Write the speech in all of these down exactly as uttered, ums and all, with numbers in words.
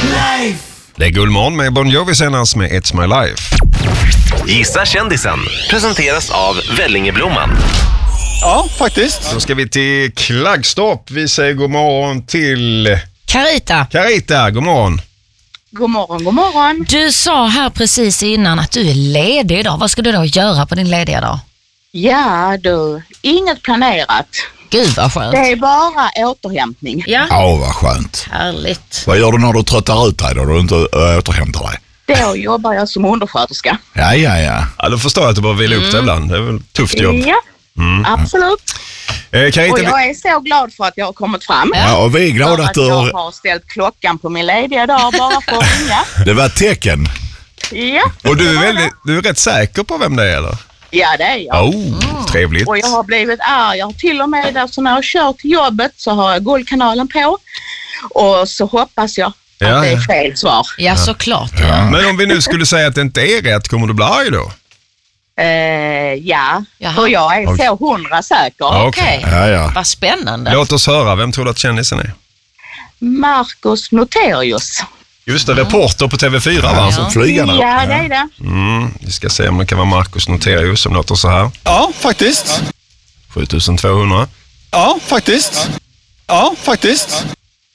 Life. Det är Guldmorgon med Bon Jovi senast med It's My Life. Gissa kändisen presenteras av Vellingeblomman. Ja, faktiskt. Då ska vi till Klagstorp. Vi säger god morgon till Carita. Carita, god morgon. God morgon, god morgon. Du sa här precis innan att du är ledig idag. Vad ska du då göra på din lediga dag? Ja du, inget planerat. Gud vad skönt. Det är bara återhämtning. Ja, Ja, vad skönt. härligt. Vad gör du när du tröttar ut dig då? Du inte äh, återhämtar dig? Då jobbar jag som undersköterska. Ja, ja, ja. Ja, då förstår jag att du bara vill upp det ibland. Det är väl ett tufft jobb. Ja, absolut. Eh, Carita, Och vi... jag är så glad för att jag har kommit fram. Ja, och vi är glada För att att du jag har... har ställt klockan på min lediga dag bara för att ringa. Det var ett tecken. Ja, Och du är, väldigt, du är rätt säker på vem det är, eller? ja det är jag. Oh, trevligt. Och jag har blivit arg. Jag har till och med där, så när jag kör till jobbet så har jag Guldkanalen på. Och så hoppas jag Ja, att det är ja. fel svar. Ja, såklart. Ja. Men om vi nu skulle säga att det inte är rätt, kommer du bli arg då? Eh, ja, Jaha. och jag är så hundra säker. Ja, Okej, okej. Ja, ja. vad spännande. Låt oss höra, vem tror du att kändisen är? Marcus Noterius. Just det, reporter på T V fyra, va? Ja. Flygarna. Ja, det är det. Mm, vi ska se om det kan vara Marcus Noterius som låter så här. Ja, faktiskt. sjutusentvåhundra. Ja, faktiskt. Ja, faktiskt.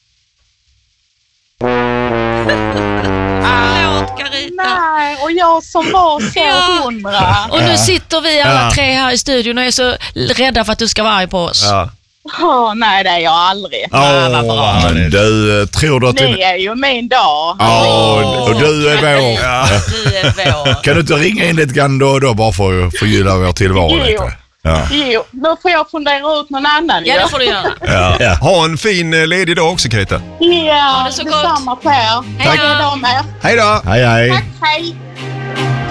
Förlåt, Carita. Nej, och jag som var så Ja. hundra. Och nu sitter vi alla Ja. tre här i studion och är så rädda för att du ska vara arg på oss. Ja. Åh, nej, det är jag aldrig. Åh, vad bra. Men du, eh, tror du att Ni du... är ju min dag. Ja, och, och du är vår. Ja. Du är vår. Kan du inte ringa in lite grann då och då bara för att förgylla vår tillvaro Jo. lite? Ja. Jo, då får jag fundera ut någon annan. Ja, ju. det får du göra. Ja. Ja. Ha en fin eh, ledig dag också, Carita. Ja, det så gott. detsamma på er. Hej Tack då. för er. Hej då! Hej, hej. Tack, hej.